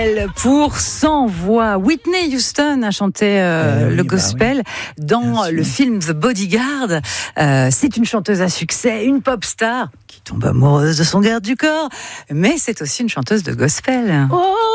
Pour 100 voix, Whitney Houston a chanté le gospel dans le film The Bodyguard. C'est une chanteuse à succès, une pop star qui tombe amoureuse de son garde du corps, mais c'est aussi une chanteuse de gospel.